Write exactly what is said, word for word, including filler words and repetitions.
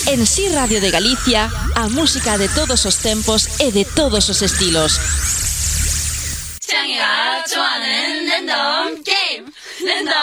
En Si Radio de Galicia, a música de todos os tempos e de todos os estilos.